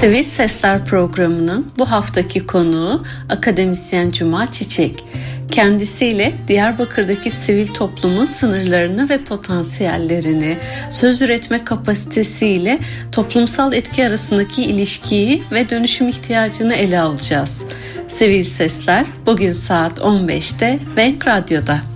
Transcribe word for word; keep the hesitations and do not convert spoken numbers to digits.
Sivil Sesler programının bu haftaki konuğu akademisyen Cuma Çiçek. Kendisiyle Diyarbakır'daki sivil toplumun sınırlarını ve potansiyellerini, söz üretme kapasitesiyle toplumsal etki arasındaki ilişkiyi ve dönüşüm ihtiyacını ele alacağız. Sivil Sesler bugün saat on beşte Venk Radyo'da.